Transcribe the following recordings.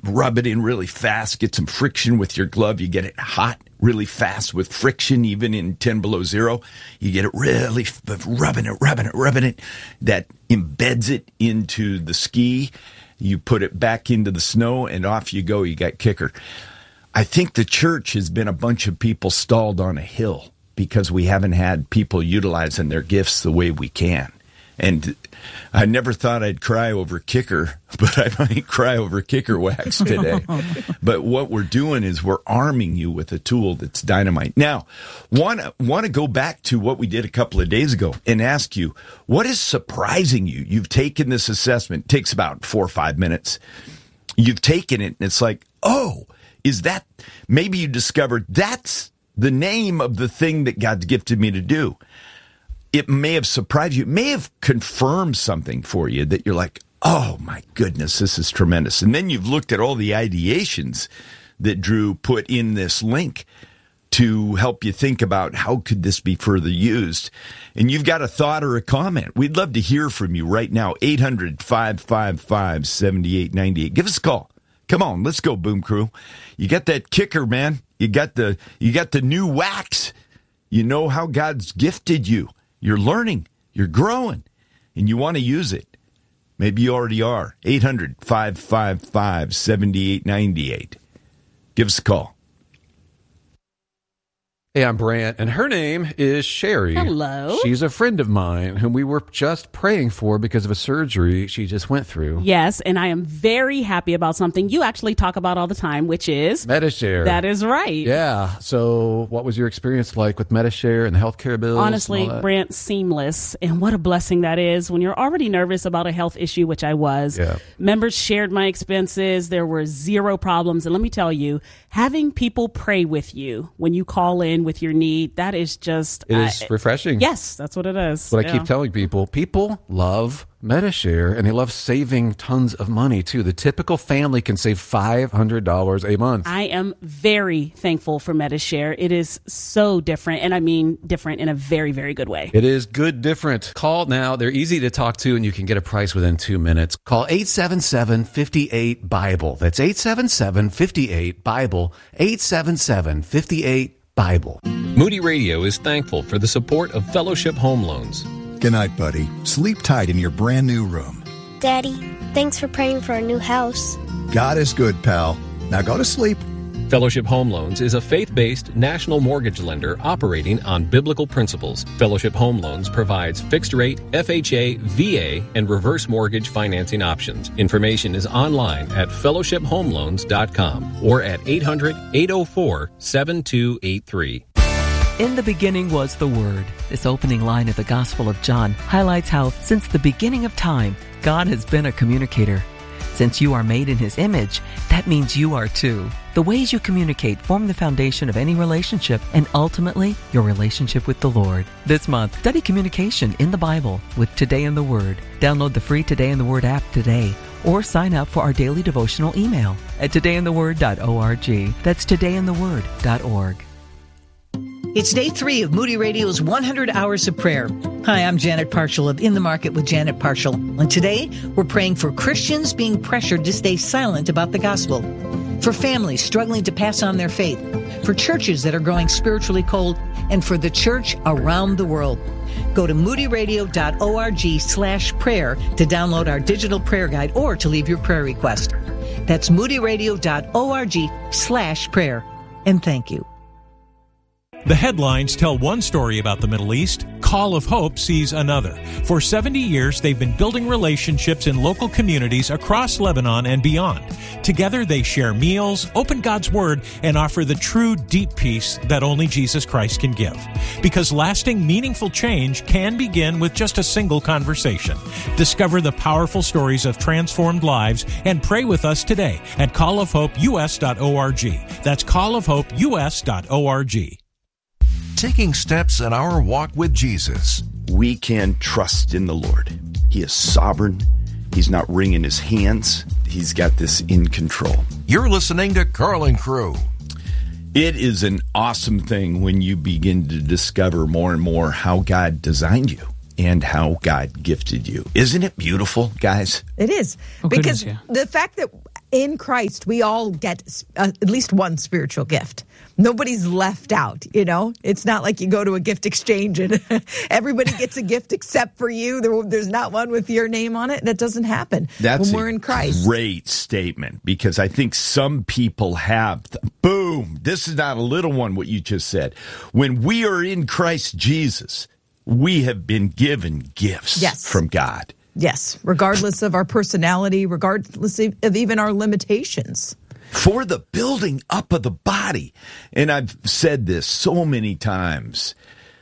rub it in really fast, get some friction with your glove. You get it hot really fast with friction, even in 10 below zero. You get it really rubbing it. That embeds it into the ski. You put it back into the snow, and off you go. You got kicker. I think the church has been a bunch of people stalled on a hill because we haven't had people utilizing their gifts the way we can. And I never thought I'd cry over kicker, but I might cry over kicker wax today. But what we're doing is we're arming you with a tool that's dynamite. Now, want to go back to what we did a couple of days ago and ask you, what is surprising you? You've taken this assessment. It takes about 4 or 5 minutes. You've taken it, and it's like, oh, is that, maybe you discovered that's the name of the thing that God's gifted me to do. It may have surprised you. It may have confirmed something for you that you're like, oh, my goodness, this is tremendous. And then you've looked at all the ideations that Drew put in this link to help you think about how could this be further used. And you've got a thought or a comment. We'd love to hear from you right now. 800-555-7898. Give us a call. Come on, let's go, Boom Crew. You got that kicker, man. You got the new wax. You know how God's gifted you. You're learning, you're growing, and you want to use it. Maybe you already are. 800-555-7898. Give us a call. Hey, I'm Brant, and her name is Sherry. Hello. She's a friend of mine whom we were just praying for because of a surgery she just went through. Yes, and I am very happy about something you actually talk about all the time, which is Medi-Share. That is right. Yeah. So what was your experience like with Medi-Share and the healthcare bills? Honestly, Brant, seamless. And what a blessing that is when you're already nervous about a health issue, which I was. Yeah. Members shared my expenses. There were zero problems. And let me tell you, having people pray with you when you call in with your need, that is just... It is refreshing. Yes, that's what it is. What I keep telling people love Medi-Share, and they love saving tons of money, too. The typical family can save $500 a month. I am very thankful for Medi-Share. It is so different, and I mean different in a very, very good way. It is good different. Call now. They're easy to talk to, and you can get a price within 2 minutes. Call 877-58-BIBLE. That's 877-58-BIBLE. 877-58-BIBLE. Moody Radio is thankful for the support of Fellowship Home Loans. Good night, buddy. Sleep tight in your brand new room. Daddy, thanks for praying for our new house. God is good, pal. Now go to sleep. Fellowship Home Loans is a faith-based national mortgage lender operating on biblical principles. Fellowship Home Loans provides fixed-rate, FHA, VA, and reverse mortgage financing options. Information is online at fellowshiphomeloans.com or at 800-804-7283. In the beginning was the Word. This opening line of the Gospel of John highlights how, since the beginning of time, God has been a communicator. Since you are made in His image, that means you are too. The ways you communicate form the foundation of any relationship and ultimately your relationship with the Lord. This month, study communication in the Bible with Today in the Word. Download the free Today in the Word app today or sign up for our daily devotional email at todayintheword.org. That's todayintheword.org. It's day 3 of Moody Radio's 100 Hours of Prayer. Hi, I'm Janet Parshall of In the Market with Janet Parshall. And today, we're praying for Christians being pressured to stay silent about the gospel, for families struggling to pass on their faith, for churches that are growing spiritually cold, and for the church around the world. Go to moodyradio.org/prayer to download our digital prayer guide or to leave your prayer request. That's moodyradio.org/prayer. And thank you. The headlines tell one story about the Middle East. Call of Hope sees another. For 70 years, they've been building relationships in local communities across Lebanon and beyond. Together, they share meals, open God's Word, and offer the true, deep peace that only Jesus Christ can give. Because lasting, meaningful change can begin with just a single conversation. Discover the powerful stories of transformed lives and pray with us today at callofhopeus.org. That's callofhopeus.org. Taking steps in our walk with Jesus. We can trust in the Lord. He is sovereign. He's not wringing his hands. He's got this in control. You're listening to Carlin Crew. It is an awesome thing when you begin to discover more and more how God designed you and how God gifted you. Isn't it beautiful, guys? It is. Because the fact that in Christ, we all get at least one spiritual gift. Nobody's left out, you know? It's not like you go to a gift exchange and everybody gets a gift except for you. There's not one with your name on it. That doesn't happen when we're in Christ. Great statement, because I think some people have, boom, this is not a little one, what you just said. When we are in Christ Jesus, we have been given gifts from God. Yes, regardless of our personality, regardless of even our limitations. For the building up of the body. And I've said this so many times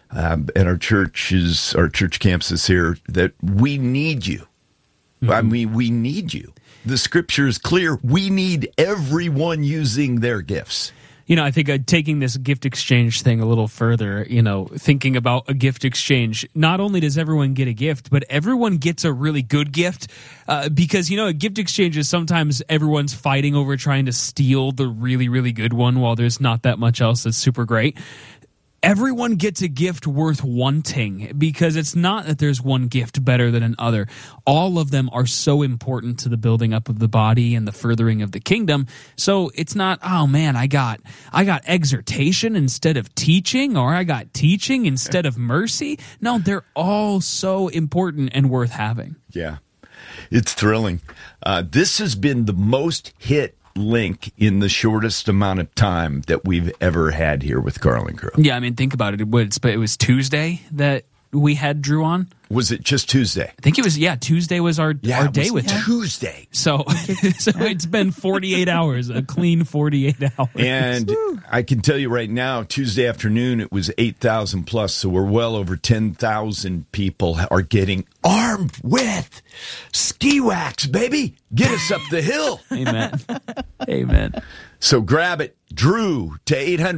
at our church campuses here, that we need you. Mm-hmm. I mean, we need you. The scripture is clear. We need everyone using their gifts. You know, I think taking this gift exchange thing a little further, you know, thinking about a gift exchange, not only does everyone get a gift, but everyone gets a really good gift because, you know, a gift exchange is sometimes everyone's fighting over trying to steal the really, really good one while there's not that much else that's super great. Everyone gets a gift worth wanting, because it's not that there's one gift better than another. All of them are so important to the building up of the body and the furthering of the kingdom. So it's not, oh man, I got exhortation instead of teaching, or I got teaching instead of mercy. No, they're all so important and worth having. Yeah, it's thrilling. This has been the most hit link in the shortest amount of time that we've ever had here with Carl and Crew. Yeah, I mean, think about it. It was Tuesday that we had Drew on. Was it just Tuesday? I think it was, Tuesday was our day with him. Tuesday. So it's been 48 hours, a clean 48 hours. And I can tell you right now, Tuesday afternoon, it was 8,000 plus. So we're well over 10,000 people are getting armed with ski wax, baby. Get us up the hill. Amen. Amen. So grab it. Drew to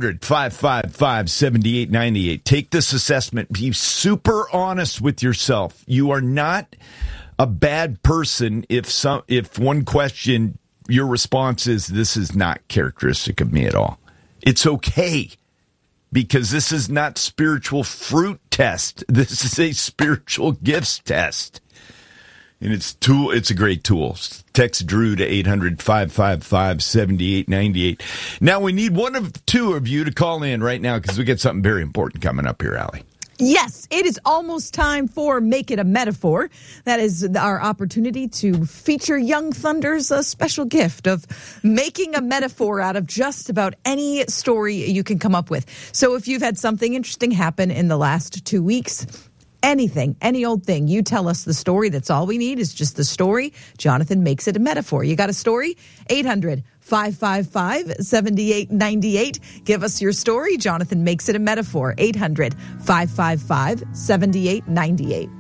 800-555-7898. Take this assessment. Be super honest with yourself. You are not a bad person if one question your response is, this is not characteristic of me at all. It's okay, because this is not spiritual fruit test. This is a spiritual gifts test. And it's a great tool. Text Drew to 800-555-7898. Now, we need one of two of you to call in right now, because we got something very important coming up here, Allie. Yes, it is almost time for Make It a Metaphor. That is our opportunity to feature Young Thunder's special gift of making a metaphor out of just about any story you can come up with. So if you've had something interesting happen in the last 2 weeks, anything, any old thing, you tell us the story. That's all we need, is just the story. Jonathan makes it a metaphor. You got a story? 800-555-7898. Give us your story. Jonathan makes it a metaphor. 800-555-7898.